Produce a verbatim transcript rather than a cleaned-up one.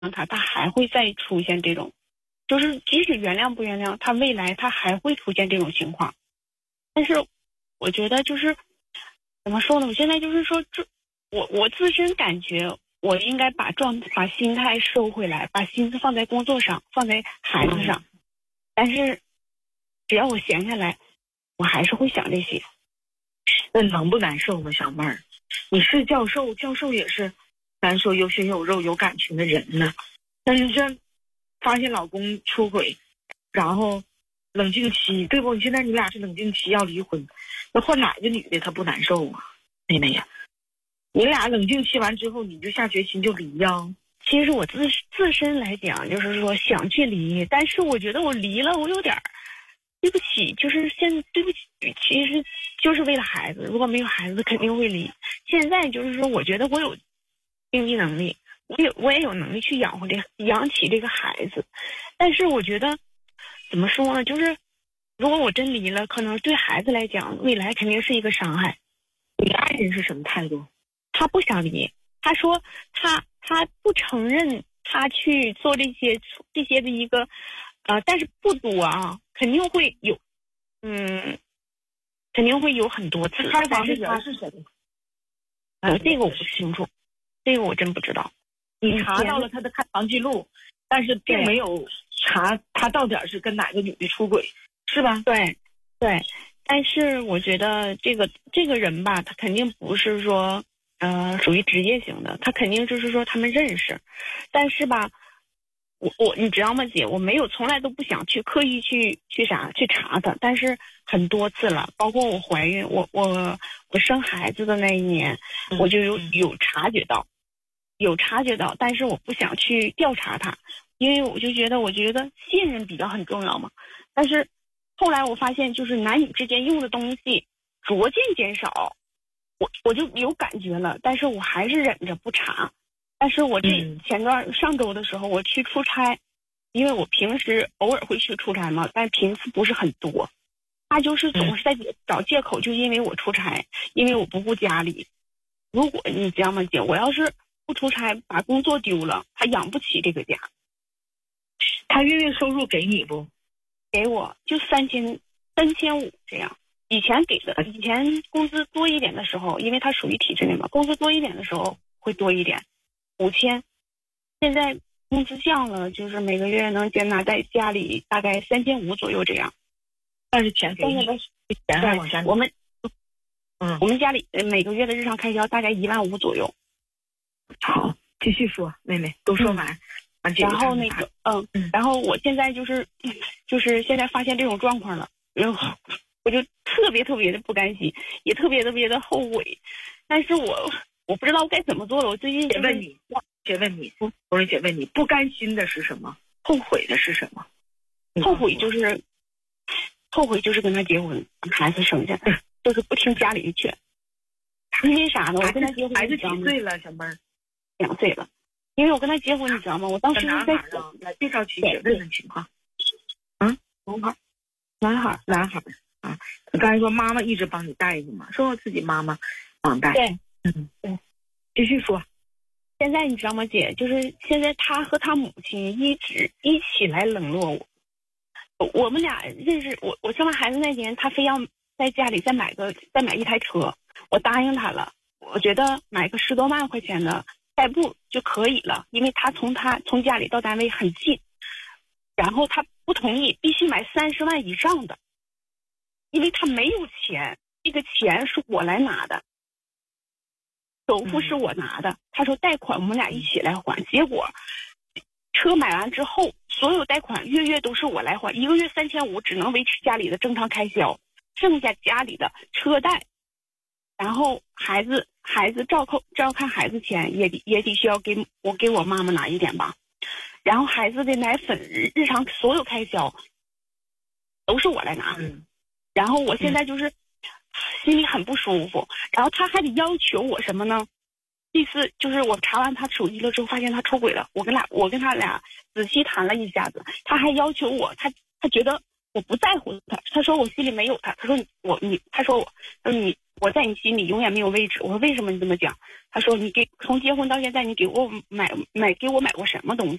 他，他还会再出现这种，就是即使原谅不原谅，他未来他还会出现这种情况。但是我觉得就是怎么说呢？我现在就是说，这我我自身感觉我应该把状把心态收回来，把心思放在工作上，放在孩子上。但是只要我闲下来，我还是会想这些。 那能不难受吗，小妹儿？你是教授，教授也是咱说有血有肉有感情的人呢。但是这发现老公出轨，然后冷静期，对不？你现在你俩是冷静期要离婚，那换哪个女的她不难受啊？妹妹呀，你俩冷静期完之后，你就下决心就离呀。 其实我自自身来讲，就是说想去离，但是我觉得我离了，我有点对不起，就是现对不起，其实就是为了孩子。如果没有孩子，肯定会离。现在就是说，我觉得我有经济能力，我有我也有能力去养活这养起这个孩子，但是我觉得怎么说呢？就是如果我真离了，可能对孩子来讲，未来肯定是一个伤害。 你的爱人是什么态度？ 他不想离，他说他他不承认他去做这些这些的一个呃，但是不多啊，肯定会有，嗯，肯定会有很多次。 开房的人是谁？ 呃，这个我不清楚，这个我真不知道。 你查到了他的开房记录，但是并没有查他到底是跟哪个女的出轨，是吧？ 对，对。但是我觉得这个这个人吧，他肯定不是说呃属于职业型的，他肯定就是说他们认识，但是吧。我我你知道吗，姐？我没有，从来都不想去刻意去去啥去查他，但是很多次了，包括我怀孕，我我我生孩子的那一年，我就有有察觉到，有察觉到，但是我不想去调查他，因为我就觉得我觉得信任比较很重要嘛。但是后来我发现，就是男女之间用的东西逐渐减少，我我就有感觉了，但是我还是忍着不查。但是我这前段上周的时候，我去出差，因为我平时偶尔会去出差嘛，但频次不是很多。他就是总是在找借口，就因为我出差，因为我不顾家里。如果你知道吗，姐，我要是不出差，把工作丢了，他养不起这个家。 他月月收入给你不？ 给我就三千三千五这样。以前给的，以前工资多一点的时候，因为他属于体制内嘛，工资多一点的时候会多一点。五千，现在工资降了，就是每个月能减拿在家里大概三千五左右这样。 但是钱给你，钱还往下。 我们， 嗯， 我们家里每个月的日常开销大概一万五左右。 好，继续说，妹妹都说完。 嗯、然后那个，嗯，嗯然后我现在就是，就是现在发现这种状况了，然后我就特别特别的不甘心，也特别特别的后悔，但是我。我不知道该怎么做了。我最近姐问你，姐问你，红瑞姐问你，不甘心的是什么？后悔的是什么？ 后悔就是，后悔就是跟他结婚，把孩子生下来，就是不听家里的劝。因为啥呢？我跟他结婚， 孩子几岁了，小妹儿？ 两岁了。因为我跟他结婚，你知道吗？我当时在想，来介绍琪姐问问情况。嗯， 男孩，男孩， 男孩啊！你刚才说妈妈一直帮你带着嘛，说我自己妈妈帮带。 对。 嗯，对，继续说。 现在你知道吗，姐？就是现在他和他母亲一直一起来冷落我。我们俩认识，我我生完孩子那年，他非要在家里再买个再买一台车，我答应他了。我觉得买个十多万块钱的代步就可以了，因为他从他从家里到单位很近。然后他不同意，必须买三十万以上的，因为他没有钱，这个钱是我来拿的。首付是我拿的，他说贷款我们俩一起来还，结果车买完之后，所有贷款月月都是我来还，一个月三千五只能维持家里的正常开销，剩下家里的车贷，然后孩子孩子照看照看孩子钱也也得需要给我给我妈妈拿一点吧，然后孩子的奶粉日常所有开销都是我来拿， 嗯、 然后我现在就是。嗯心里很不舒服，然后他还得要求我什么呢？第四就是我查完他手机了之后，发现他出轨了。我跟俩我跟他俩仔细谈了一下子，他还要求我，他他觉得我不在乎他，他说我心里没有他，他说我你，他说我，他说你我在你心里永远没有位置。我说为什么你这么讲？他说你给从结婚到现在你给我买买给我买过什么东西？